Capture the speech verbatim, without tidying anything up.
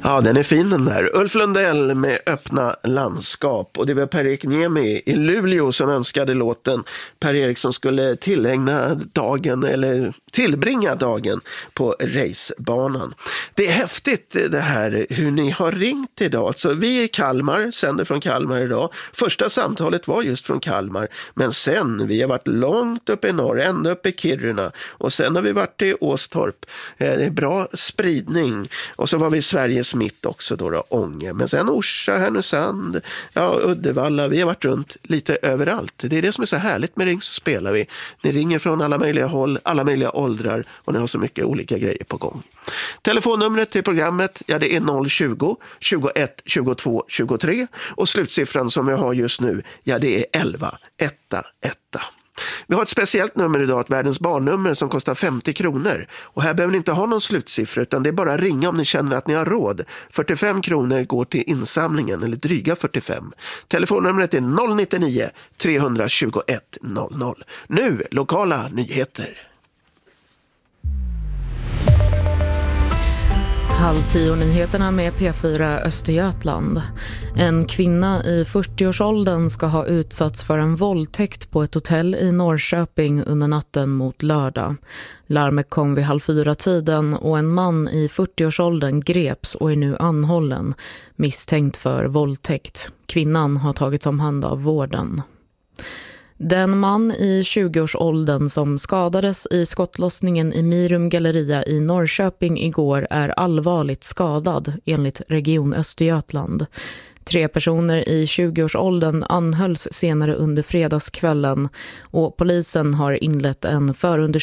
Ja, den är fin den där. Ulf Lundell med Öppna landskap. Och det var Per-Erik Niemi i Luleå som önskade låten. Per-Erik som skulle tillägna dagen eller tillbringa dagen på racebanan. Det är häftigt det här hur ni har ringt idag. Alltså, vi i Kalmar, sänder från Kalmar idag. Första samtalet var just från Kalmar. Men sen, vi har varit långt uppe i norr, ända uppe i Kiruna. Och sen har vi varit i Åstorp. Det är bra spridning. Och så var vi i Sveriges mitt också då, då Ånge. Men sen Orsa, Härnösand, ja, Uddevalla. Vi har varit runt lite överallt. Det är det som är så härligt med Ring så spelar vi. Ni ringer från alla möjliga håll, alla möjliga åldrar och ni har så mycket olika grejer på gång. Telefonnumret till programmet, ja det är noll tjugo, tjugoett, tjugotvå, tjugotre och slutsiffran som vi har just nu, ja det är elva, etta, etta. Vi har ett speciellt nummer idag, ett världens barnnummer som kostar femtio kronor. Och här behöver ni inte ha någon slutsiffra utan det är bara att ringa om ni känner att ni har råd. fyrtiofem kronor går till insamlingen, eller dryga fyrtiofem. Telefonnumret är noll nittionio, tre tjugoett, noll noll. Nu, lokala nyheter. Halv tio-nyheterna med P fyra Östergötland. En kvinna i fyrtioårsåldern ska ha utsatts för en våldtäkt på ett hotell i Norrköping under natten mot lördag. Larmet kom vid halv fyra tiden och en man i fyrtioårsåldern greps och är nu anhållen, misstänkt för våldtäkt. Kvinnan har tagits om hand av vården. Den man i tjugoårsåldern som skadades i skottlossningen i Mirum Galleria i Norrköping igår är allvarligt skadad enligt Region Östergötland. Tre personer i tjugoårsåldern anhölls senare under fredagskvällen och polisen har inlett en förundersökning